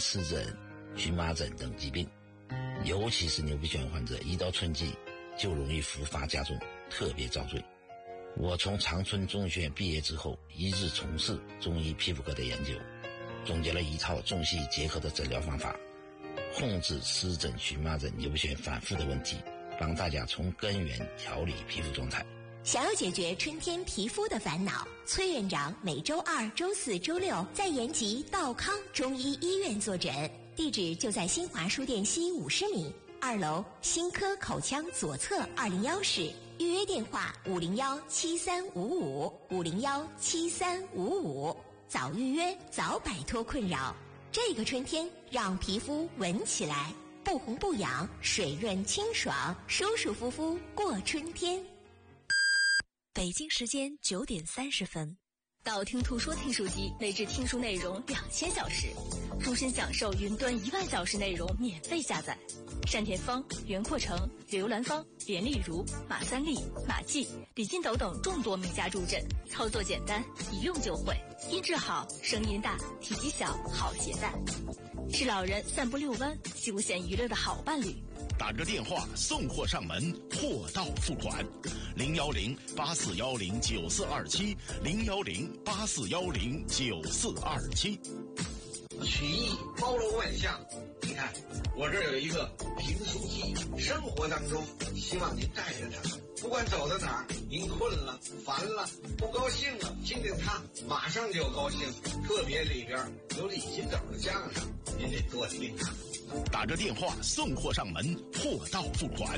湿疹、荨麻疹等疾病。尤其是牛皮癣患者，一到春季就容易复发加重，特别遭罪。我从长春中医学院毕业之后，一直从事中医皮肤科的研究，总结了一套中西医结合的诊疗方法，控制湿疹、荨麻疹、牛皮癣反复的问题，帮大家从根源调理皮肤状态。 想要解决春天皮肤的烦恼，崔院长每周二、周四、周六在延吉道康中医医院坐诊，地址就在新华书店西50米，2楼新科口腔左侧201室，预约电话501-7355，501-7355，早预约早摆脱困扰。这个春天让皮肤闻起来不红不痒，水润清爽，舒舒服服过春天。 北京时间9点30分，道听途说听书机内置听书内容2000小时，终身享受云端1万小时内容免费下载。单田芳、袁阔成、刘兰芳、连丽如、马三立、马季、李金斗等众多名家助阵，操作简单，一用就会，音质好，声音大，体积小，好携带，是老人散步遛弯、休闲娱乐的好伴侣。 打个电话送货上门，货到付款，010-8410-9427，010-8410-9427。 曲艺包罗万象，你看我这儿有一个评书机，生活当中希望您带着它，不管走到哪儿，您困了、烦了、不高兴了，听听它，马上就高兴。特别里边有李金斗的相声，您得多听它。 打个电话送货上门，货到付款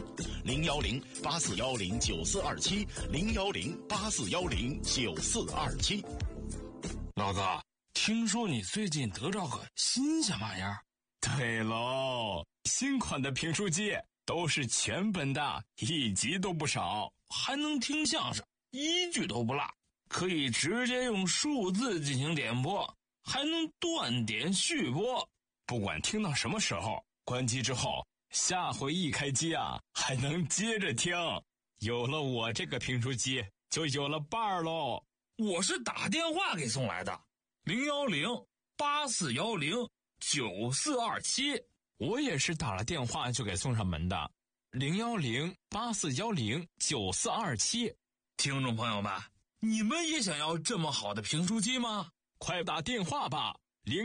，010-8410-9427，010-8410-9427。 老子听说你最近得着个新鲜玩意儿？对喽，新款的评书机都是全本的，一集都不少，还能听相声，一句都不落，可以直接用数字进行点播，还能断点续播。不管听到什么时候，关机之后，下回一开机啊，还能接着听。有了我这个评书机，就有了伴儿喽。我是打电话给送来的，010-8410-9427。我也是打了电话就给送上门的，010-8410-9427。听众朋友们，你们也想要这么好的评书机吗？快打电话吧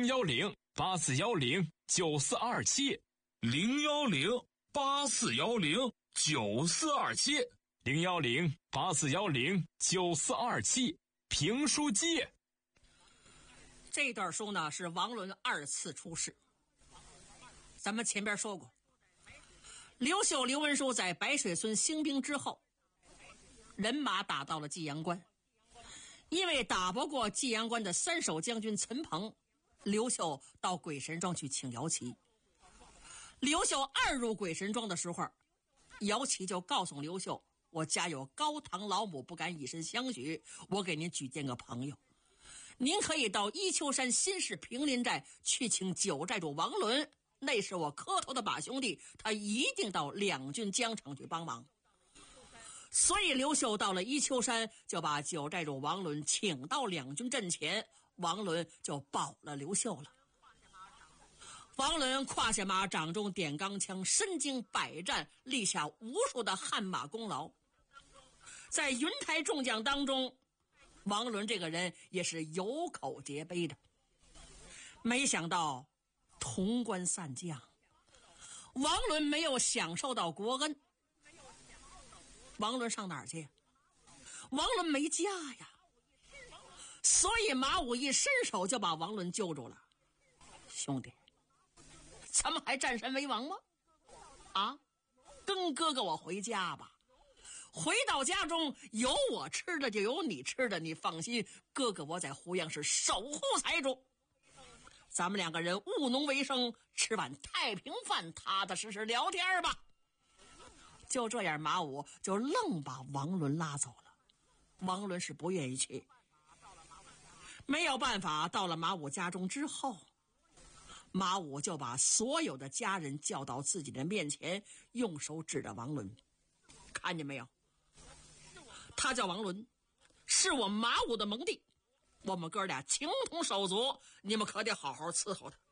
，010-8410-9427，010-8410-9427，评书机。 这段书呢是王伦2次出仕。咱们前边说过，刘秀、刘文书在白水村兴兵之后，人马打到了济阳关。因为打不过济阳关的3守将军陈鹏，刘秀到鬼神庄去请姚齐。刘秀2入鬼神庄的时候，姚齐就告诉刘秀，我家有高堂老母，不敢以身相许，我给您举荐个朋友，您可以到伊丘山新市平林寨去请九寨主王伦，那是我磕头的把兄弟，他一定到两军疆场去帮忙。所以刘秀到了伊丘山，就把九寨主王伦请到两军阵前，王伦就保了刘秀了。王伦胯下马，掌中点钢枪，身经百战，立下无数的汗马功劳。在云台众将当中，王伦这个人也是有口皆碑的。没想到潼关散将，王伦没有享受到国恩。王伦上哪儿去？王伦没家呀，所以马武一伸手就把王伦救住了。兄弟，咱们还占山为王吗？啊，跟哥哥我回家吧。回到家中，有我吃的就有你吃的，你放心，哥哥我在湖阳是守护财主。咱们2个人务农为生，吃碗太平饭，踏踏实实聊天吧。就这样，马武就愣把王伦拉走了。王伦是不愿意去，没有办法，到了马武家中之后，马武就把所有的家人叫到自己的面前，用手指着王伦，看见没有？他叫王伦，是我马武的盟弟，我们哥俩情同手足，你们可得好好伺候他。